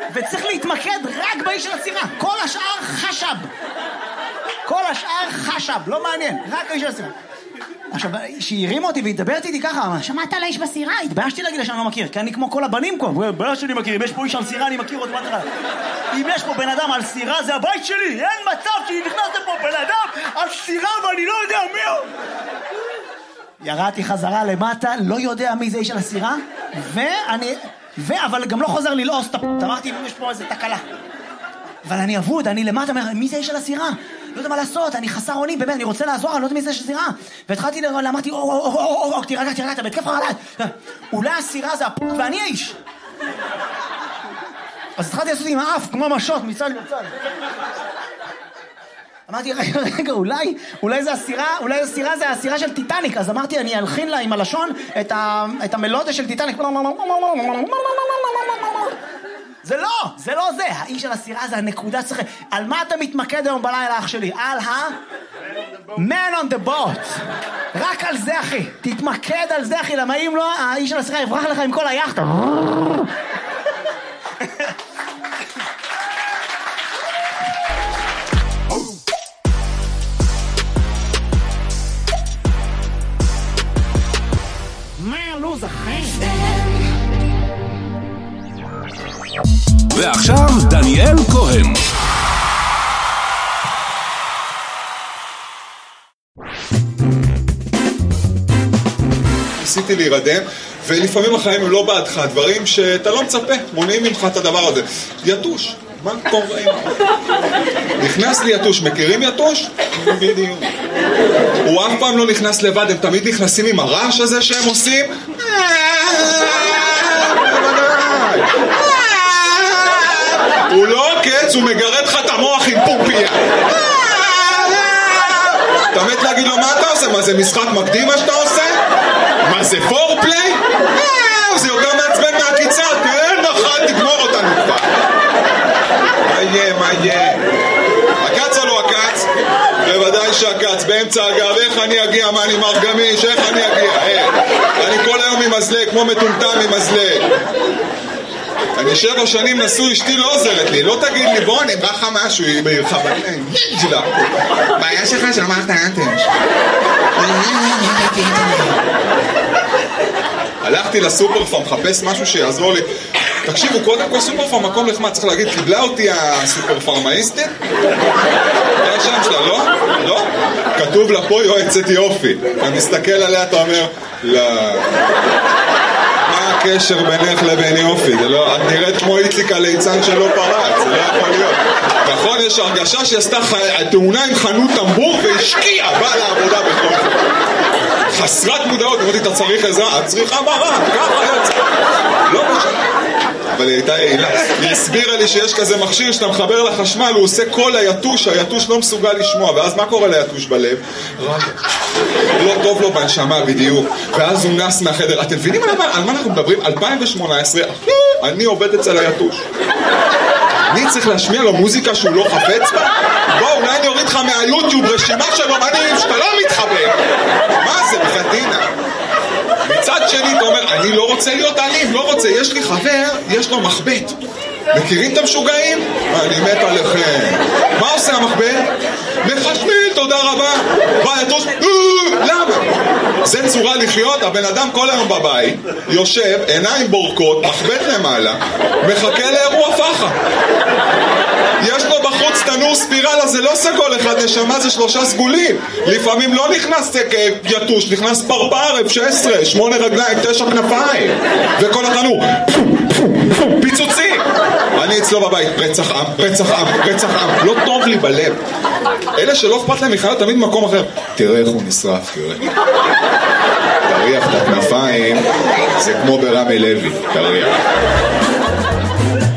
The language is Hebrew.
וצריך להתמקד רק באיש של הסירה. כל השאר חשב. כל השאר חשב, לא מעניין, רק האיש של הסירה. עכשיו, שהרימה אותי והתדברת איתי ככה, שמעת על האיש בסירה? התביישתי להגיד לה שאני לא מכיר, כי אני כמו כל הבנים פה, בעיה שלי מכיר, אם יש פה איש על סירה אני מכיר עוד מה. אם יש פה בן אדם על סירה זה הבית שלי, אין מצב שנכנס לפה בן אדם על סירה ואני לא יודע מי הוא. ירדתי חזרה למטה, לא יודע מי זה איש על הסירה, אבל גם לא חוזר ללעוס את הפות, אמרתי אם יש פה איזה תקלה. אבל אני אבוד, אני למטה, מי זה איש על הסירה? לא יודע מה לעשות, אני חסר אונים, באמת, אני רוצה לעזור, אני לא יודע מי זה איש על הסירה. והתחלתי, אמרתי, תירגע, אתה בהתקף חרדה. אולי הסירה זה הפות ואני האיש. אז התחלתי לעשות עם האף, כמו משות, מצד לצד. אמרתי, רגע, אולי זה הסירה, אולי הסירה זה הסירה של טיטניק, אז אמרתי, אני אלחין לה עם הלשון את המלודיה של טיטניק. זה לא זה, האיש של הסירה זה הנקודה צריך. על מה אתה מתמקד היום בלילה, אח שלי? על Man on the boat. רק על זה, אחי. תתמקד על זה, אחי, למה אם לא, האיש של הסירה יברח לך עם כל היחד. ועכשיו דניאל כהן. ניסיתי להירדם, ולפעמים החיים הם לא בעדך, דברים שאתה לא מצפה, מונעים ממך את הדבר הזה. יתוש, מה קורה? נכנס לי יתוש, מכירים יתוש? בדיוק. הוא אף פעם לא נכנס לבד, הם תמיד נכנסים עם הרעש הזה שהם עושים. הוא לא עוקץ, הוא מגרד לך את המוח עם פומפיה. אתה מת להגיד לו מה אתה עושה? מה זה משחק מקדים מה שאתה עושה? מה זה פורפליי? זה יותר מעצבן מהקיצה. כן, נכון, תגמור אותנו כבר. מה יהיה? הקץ או לא הקץ? בוודאי שהקץ, באמצע הגב. איך אני אגיע? מה אני מר גמיש? איך אני אגיע? אני כל היום עם מזלג, כמו מטומטם עם מזלג. אני 7 שנים נשוי, אשתי לא עוזרת לי, לא תגיד לי בוא נברח לך משהו, היא בעירך בניים, בעיה שלך של מערכת האנטש. הלכתי לסופר פארם, מחפש משהו שיעזור לי. תקשיבו, קודם כל סופר פארם מקום לחמה, צריך להגיד, קיבלה אותי הסופר פארמאיסטית? זה השם שלה, לא? לא? כתוב לה פה יועצת יופי. אתה מסתכל עליה, אתה אומר, לא... מה הקשר בינך לבין יופי? זה לא, את נראית כמו איציק הליצן שלא פרץ, זה לא יכול להיות. נכון, יש הרגשה שהיא עשתה תאונה עם חנות טמבור והשקיעה, באה לעבודה בכל זאת. חסרת מודעות, אמרתי, אתה צריך עזרה? את צריכה מראה, ככה יוצא. לא משנה. אבל היא הייתה עילה. היא הסבירה לי שיש כזה מכשיר שאתה מחבר לחשמל, הוא עושה כל היתוש, היתוש לא מסוגל לשמוע, ואז מה קורה ליתוש בלב? רק לא טוב לו בנשמה בדיוק, ואז הוא נס מהחדר. אתם מבינים על מה אנחנו מדברים? 2018, אני עובד אצל היתוש. אני צריך להשמיע לו מוזיקה שהוא לא חפץ בה? בוא, אולי אני אוריד לך מהיוטיוב רשימה שלו מדהים שאתה לא מתחבק. מה זה, בחתינה? מצד שני אתה אומר, אני לא רוצה להיות אלים, לא רוצה, יש לי חבר, יש לו מחבט. מכירים את המשוגעים? אני מת עליכם. מה עושה המחבט? מחשמל, תודה רבה. בא יתוש, למה? זה צורה לחיות, הבן אדם כל היום בבית, יושב, עיניים בורקות, מחבט למעלה, מחכה לאירוע פחה. יש לו בחוץ תנור ספירלה, זה לא סגול אחד, נשמה זה 3 סגולים. לפעמים לא נכנס יתוש, נכנס ברבר, F16, 8 רגליים, 9 כנפיים. וכל התנור, פיצוצי. אני אצלו בבית, רצח עם, רצח עם, רצח עם. לא טוב לי בלב. אלה שלא אכפת להם בכלל תמיד מקום אחר. תראה איך הוא נשרף, תראה. תריח את הכנפיים, זה כמו ברמי לוי, תריח.